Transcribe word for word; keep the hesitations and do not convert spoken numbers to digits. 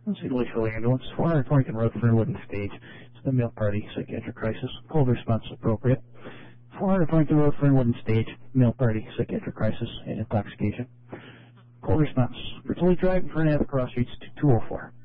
St. Louisville Ambulance, four hundred Torrington Road, Fernwood and Stage. It's the male party psychiatric crisis. Cold response is appropriate. four hundred Torrington Road, Fernwood and Stage. Male party psychiatric crisis and intoxication. Cold response. Fertility Drive, Fernand, Cross Streets, two oh four.